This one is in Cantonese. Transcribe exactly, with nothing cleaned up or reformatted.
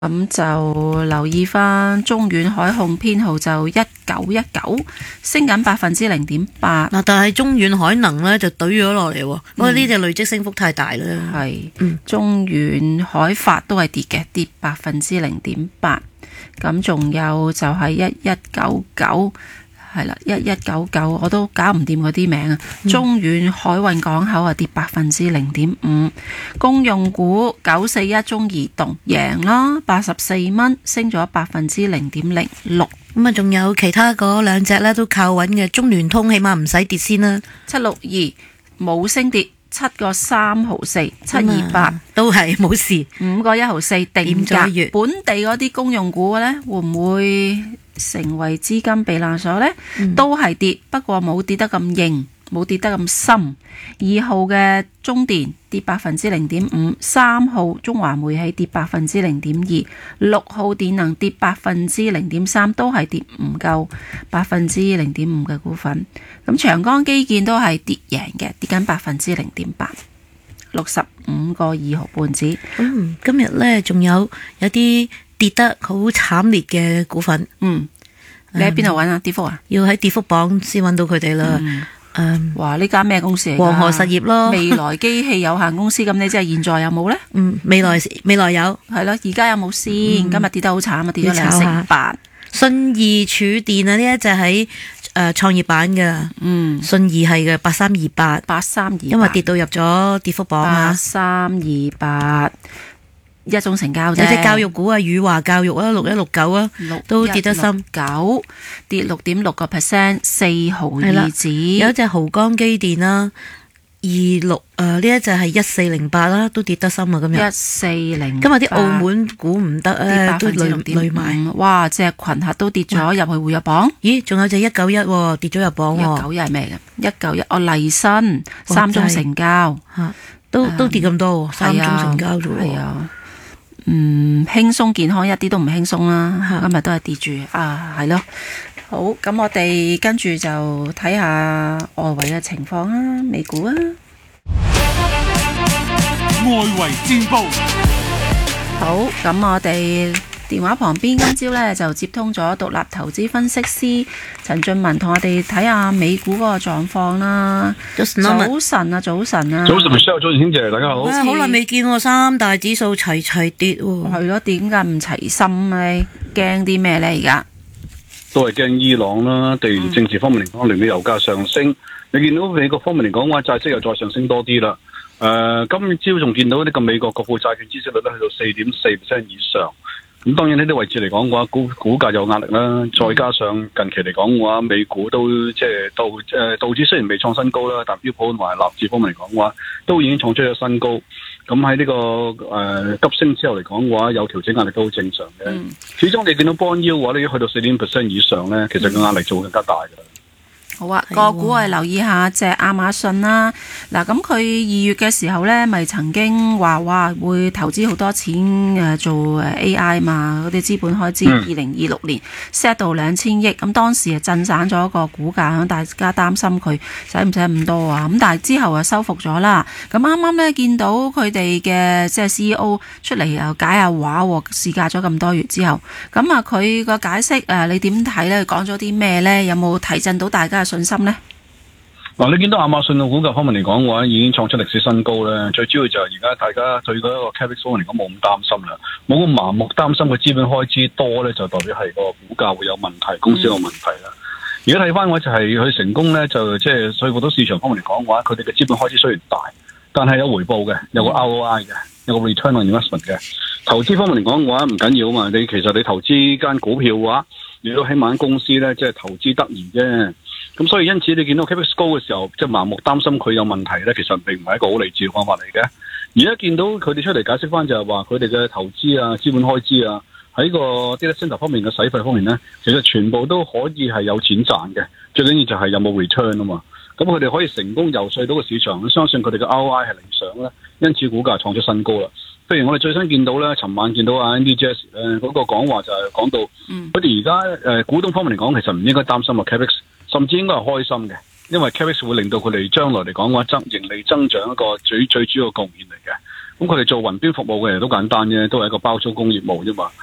咁就留意翻中遠海控編號就一九一九，升緊百分之零點八。 嗱，但係中遠海能咧就懟咗落嚟，我覺得呢隻累積升幅太大啦。 係、 嗯， 中遠海發都係跌嘅，跌百分之零點八。咁仲有就係一一九九。係啦，一一九九我都搞唔掂嗰啲名啊！嗯、中遠海運港口啊跌百分之零點五，公用股九四一中移動贏啦，八十四蚊，升咗百分之零點零六。 咁啊，仲有其他嗰兩隻咧都靠穩嘅，中聯通起碼唔使跌先啦。 七六二冇升跌，七個三毫四，七二八都係冇事， 五個一毫四定價。本地嗰啲公用股咧會唔會成為資金避難所呢？嗯、都係跌，不過冇跌得咁硬，冇跌得咁深。二號嘅中電跌百分之零點五，三號中華煤氣跌百分之零點二，六號電能跌百分之零點三，都係跌唔夠百分之零點五嘅股份。咁長江基建都係跌贏嘅，跌緊百分之零點八，六十五個二毫半子。 嗯，今日呢仲有有啲跌得好慘烈嘅股份。 嗯，你喺邊度揾啊？跌幅啊？ 要喺跌幅榜先揾到佢哋啦。 嗯嗯， 哇！呢間咩公司嚟？ 黃河實業咯， 未來機器有限公司。咁你即係現在有冇呢？ 嗯，未來未來有係咯，而家有冇先？嗯、今日跌得好慘啊，跌咗兩成八。 信義儲電啊，呢一隻喺誒創業板嘅，嗯，信義係嘅八三二八， 八三二， 因為跌到入咗跌幅榜啊， 八三二八。一種成交啫， 有隻教育股啊，宇華教育啊，六一六九啊，都跌得深， 九跌六點六個 percent， 四毫二子。 有一隻濠江機電啦，二六誒呢一隻係一四零八啦，都跌得深啊，今日一四零， 今日啲澳門股唔得啊，都累累埋， 哇！隻群客都跌咗入去活躍榜。 咦？仲有隻一九一跌咗入榜喎， 一九一係咩嘅？一九一哦，麗新三宗成交嚇，都都跌咁多，三宗成交啫喎。 嗯，輕鬆健康一啲都唔輕鬆啦，今日都係跌住啊，係咯。好，咁我哋跟住就睇下外圍嘅情況啦，美股啊， 外圍戰報。 好，咁我哋電話旁邊今朝咧就接通咗獨立投資分析師陳俊文，同我哋睇下美股嗰個狀況啦。早晨啊，早晨啊，早晨啊， 早晨 Michelle，早晨兄姐，大家好。 好耐未見喎，三大指數齊齊跌喎。 係咯，點解唔齊心咧？驚啲咩咧？而家都係驚伊朗啦，地緣政治方面嚟講，令到油價上升。嗯、你見到美國方面嚟講話，債息又再上升多啲啦。誒、呃，今朝仲見到呢個美國國庫債券孳息率都去到四點四 percent 以上。咁當然呢啲位置嚟講嘅話，股股價有壓力啦。再加上近期嚟講嘅話，美股都即係道誒道指雖然未創新高啦，但標普同埋納指方面嚟講嘅話，都已經創出咗新高。咁喺呢個誒、呃、急升之後嚟講嘅話，有調整壓力都好正常嘅。嗯、始終你見到 bond yield 嘅話，你去到四點 percent 以上咧，其實個壓力就會更加大嘅。 好啊，個股我哋留意下隻亞馬遜啦。嗱，咁佢二月嘅時候呢，咪曾經話哇會投資好多錢誒做 A I 嘛，嗰啲資本開支，二零二六年 set 到兩千億。咁當時啊震散咗個股價，大家擔心佢使唔使咁多啊？咁但係之後啊收復咗啦。咁啱啱呢，見到佢哋嘅即係 C E O 出嚟又解下話喎，事隔咗咁多月之後，咁啊佢個解釋誒你點睇呢？講咗啲咩呢？有冇提振到大家信心呢？ 嗱，你見到亞馬遜嘅股價方面嚟講嘅話，已經創出歷史新高咧。最主要就係而家大家對嗰個 capex 方面嚟講冇咁擔心啦，冇咁盲目擔心佢資本開支多咧，就代表係個股價會有問題，公司有問題啦。而家睇翻嘅話就係佢成功咧，就即係所以好多市場方面嚟講嘅話，佢哋嘅資本開支雖然大，但係有回報嘅，有個 R O I 嘅，有個 return on investment 嘅。投資方面嚟講嘅話唔緊要啊嘛，你其實你投資間股票嘅話，你都起碼間公司咧即係投資得宜啫。咁所以因此你見到 capex 高嘅時候，即係盲目擔心佢有問題咧，其實並唔係一個好理智嘅方法嚟嘅。而家見到佢哋出嚟解釋翻就係話，佢哋嘅投資啊、資本開支啊，喺個 data center 方面嘅使費方面咧，其實全部都可以係有錢賺嘅。最緊要就係有冇 return 啊嘛。咁佢哋可以成功游說到個市場，相信佢哋嘅 R O I 係理想咧，因此股價創出新高啦。譬如我哋最新見到咧，尋晚見到啊 Andy Jassy 咧嗰個講話就係講到，佢哋而家誒股東方面嚟講，其實唔應該擔心啊 capex。甚至應該係開心嘅， 因為 Capex 會令到佢哋將來嚟講嘅話增盈利增長一個最最主要嘅貢獻嚟嘅。咁佢哋做雲端服務嘅人都簡單啫，都係一個包租公業務啫嘛。